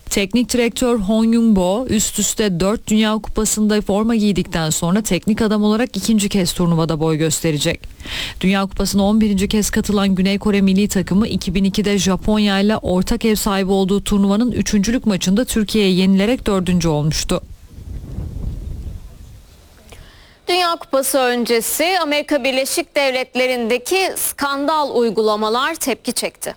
Teknik direktör Hong Yun-bo üst üste 4 Dünya Kupası'nda forma giydikten sonra teknik adam olarak ikinci kez turnuvada boy gösterecek. Dünya Kupası'na 11. kez katılan Güney Kore milli takımı 2002'de Japonya ile ortak ev sahibi olduğu turnuvanın 3. maçında Türkiye'ye yenilerek 4. olmuştu. Dünya Kupası öncesi Amerika Birleşik Devletleri'ndeki skandal uygulamalar tepki çekti.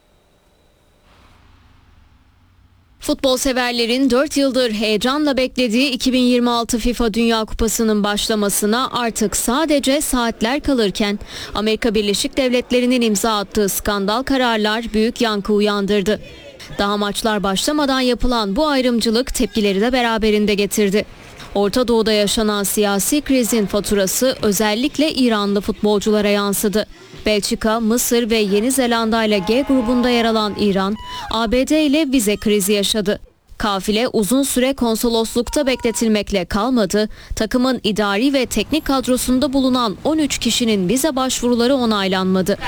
Futbol severlerin 4 yıldır heyecanla beklediği 2026 FIFA Dünya Kupası'nın başlamasına artık sadece saatler kalırken Amerika Birleşik Devletleri'nin imza attığı skandal kararlar büyük yankı uyandırdı. Daha maçlar başlamadan yapılan bu ayrımcılık tepkileri de beraberinde getirdi. Orta Doğu'da yaşanan siyasi krizin faturası özellikle İranlı futbolculara yansıdı. Belçika, Mısır ve Yeni Zelanda ile G grubunda yer alan İran, ABD ile vize krizi yaşadı. Kafile uzun süre konsoloslukta bekletilmekle kalmadı, takımın idari ve teknik kadrosunda bulunan 13 kişinin vize başvuruları onaylanmadı.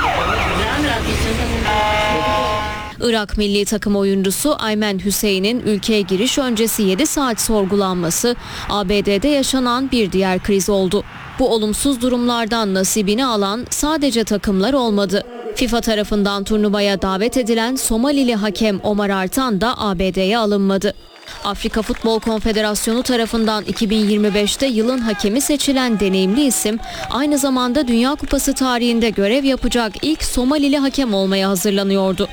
Irak milli takım oyuncusu Aymen Hüseyin'in ülkeye giriş öncesi 7 saat sorgulanması ABD'de yaşanan bir diğer kriz oldu. Bu olumsuz durumlardan nasibini alan sadece takımlar olmadı. FIFA tarafından turnuvaya davet edilen Somalili hakem Omar Artan da ABD'ye alınmadı. Afrika Futbol Konfederasyonu tarafından 2025'te yılın hakemi seçilen deneyimli isim aynı zamanda Dünya Kupası tarihinde görev yapacak ilk Somalili hakem olmaya hazırlanıyordu.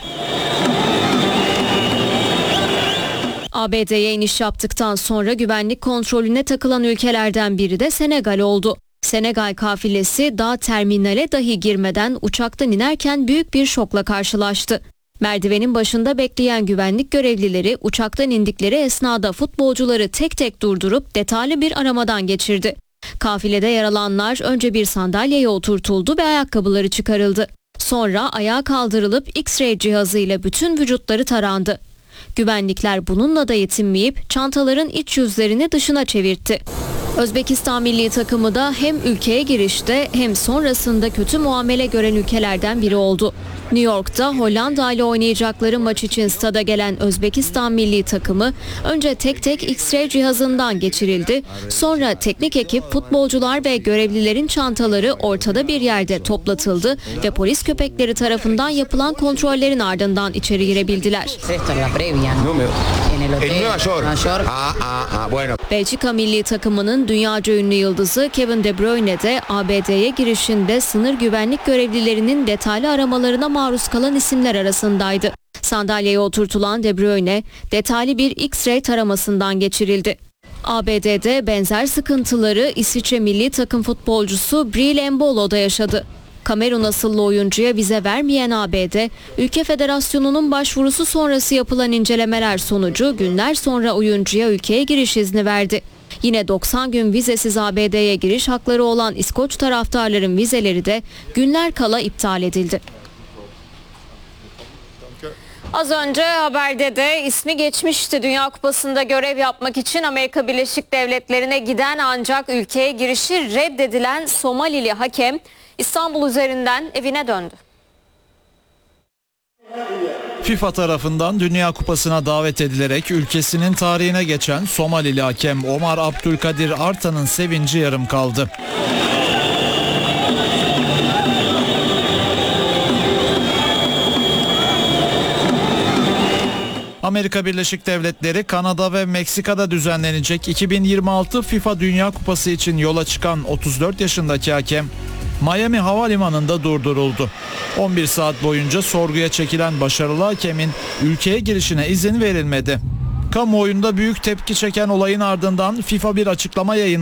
ABD'ye iniş yaptıktan sonra güvenlik kontrolüne takılan ülkelerden biri de Senegal oldu. Senegal kafilesi daha terminale dahi girmeden uçaktan inerken büyük bir şokla karşılaştı. Merdivenin başında bekleyen güvenlik görevlileri uçaktan indikleri esnada futbolcuları tek tek durdurup detaylı bir aramadan geçirdi. Kafilede yer alanlar önce bir sandalyeye oturtuldu ve ayakkabıları çıkarıldı. Sonra ayağa kaldırılıp X-ray cihazıyla bütün vücutları tarandı. Güvenlikler bununla da yetinmeyip çantaların iç yüzlerini dışına çevirtti. Özbekistan milli takımı da hem ülkeye girişte hem sonrasında kötü muamele gören ülkelerden biri oldu. New York'ta Hollanda ile oynayacakları maç için stada gelen Özbekistan milli takımı önce tek tek X-ray cihazından geçirildi. Sonra teknik ekip, futbolcular ve görevlilerin çantaları ortada bir yerde toplatıldı ve polis köpekleri tarafından yapılan kontrollerin ardından içeri girebildiler. Belçika milli takımının dünyaca ünlü yıldızı Kevin De Bruyne de ABD'ye girişinde sınır güvenlik görevlilerinin detaylı aramalarına maruz kalan isimler arasındaydı. Sandalyeye oturtulan De Bruyne detaylı bir X-ray taramasından geçirildi. ABD'de benzer sıkıntıları İsviçre milli takım futbolcusu Bril Embolo'da yaşadı. Kamerun asıllı oyuncuya vize vermeyen ABD, ülke federasyonunun başvurusu sonrası yapılan incelemeler sonucu günler sonra oyuncuya ülkeye giriş izni verdi. Yine 90 gün vizesiz ABD'ye giriş hakları olan İskoç taraftarların vizeleri de günler kala iptal edildi. Az önce haberde de ismi geçmişti. Dünya Kupası'nda görev yapmak için Amerika Birleşik Devletleri'ne giden ancak ülkeye girişi reddedilen Somalili hakem İstanbul üzerinden evine döndü. FIFA tarafından Dünya Kupası'na davet edilerek ülkesinin tarihine geçen Somalili hakem Omar Abdülkadir Artan'ın sevinci yarım kaldı. Amerika Birleşik Devletleri, Kanada ve Meksika'da düzenlenecek 2026 FIFA Dünya Kupası için yola çıkan 34 yaşındaki hakem Miami Havalimanı'nda durduruldu. 11 saat boyunca sorguya çekilen başarılı hakemin ülkeye girişine izin verilmedi. Kamuoyunda büyük tepki çeken olayın ardından FIFA bir açıklama yayınladı.